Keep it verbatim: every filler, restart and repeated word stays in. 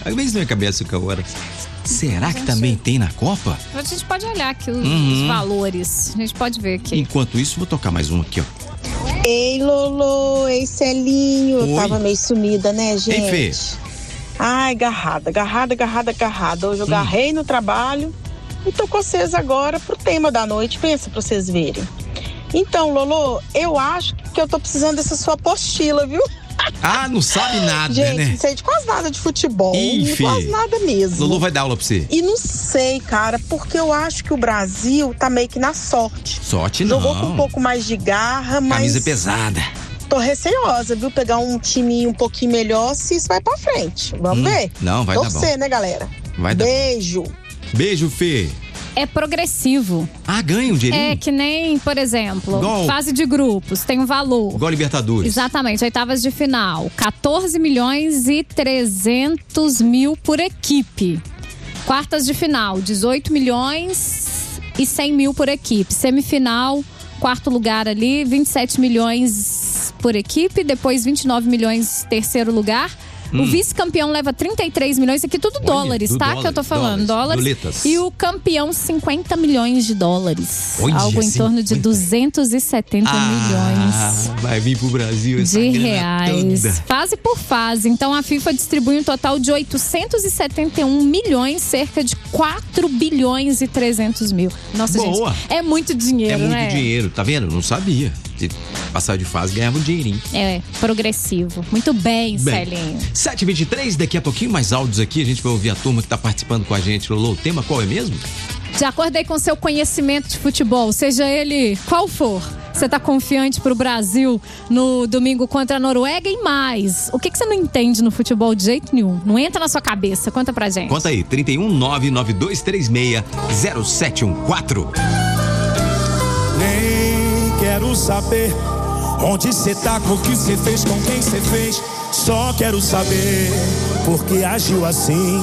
Às vezes na minha cabeça fica agora. Será que também tem na Copa? A gente pode olhar aqui os, Uhum. os valores. A gente pode ver aqui. Enquanto isso, vou tocar mais um aqui, ó. Ei, Lolo, ei, Celinho. Eu Oi. tava meio sumida, né, gente? Ei, Fê. Ai, agarrada, agarrada, agarrada, agarrada. Hoje eu Hum. agarrei no trabalho e tô com vocês agora pro tema da noite. Pensa pra vocês verem. Então, Lolo, eu acho que eu tô precisando dessa sua apostila, viu? Ah, não sabe nada, Gente, né? não sei de quase nada de futebol. Ih, Fê. Quase nada mesmo. Lulu vai dar aula pra você. E não sei, cara, porque eu acho que o Brasil tá meio que na sorte. Sorte não. Jogou com um pouco mais de garra, mas Camisa pesada. tô receosa, viu? Pegar um time um pouquinho melhor, se isso vai pra frente. Vamos Hum, ver? não, vai dar Torcer, bom. né, galera? Vai dar. Beijo. Beijo, Fê. É progressivo. Ah, ganha um dinheirinho? É que nem, por exemplo, Igual- fase de grupos, tem um valor. Igual Libertadores. Exatamente, oitavas de final. quatorze milhões e trezentos mil por equipe. Quartas de final, dezoito milhões e cem mil por equipe. Semifinal, quarto lugar ali, vinte e sete milhões por equipe. Depois vinte e nove milhões, terceiro lugar. Hum. O vice-campeão leva trinta e três milhões, aqui tudo Olha, dólares, do tá? dólar, que eu tô falando, dólares, dólares. doletas. E o campeão, cinquenta milhões de dólares. Olha, Algo em torno de cinquenta. duzentos e setenta milhões. Ah, vai vir pro Brasil essa De grana reais, toda. fase por fase. Então a FIFA distribui um total de oitocentos e setenta e um milhões, cerca de quatro bilhões e trezentos mil. Nossa, Boa. gente, é muito dinheiro, É muito né? dinheiro, tá vendo? Não sabia. Se passar de fase, ganhava um dinheirinho. É, progressivo. Muito bem, Bem, Celinho. sete e vinte e três, daqui a pouquinho mais áudios aqui. A gente vai ouvir a turma que tá participando com a gente. Lolo, o tema qual é mesmo? De acordo aí com seu conhecimento de futebol, seja ele qual for, você tá confiante pro Brasil no domingo contra a Noruega e mais? O que, que você não entende no futebol de jeito nenhum? Não entra na sua cabeça. Conta pra gente. Conta aí, trinta e um, nove nove dois três seis, zero sete um quatro. Nem quero saber onde cê tá, com o que cê fez, com quem cê fez. Só quero saber por que agiu assim.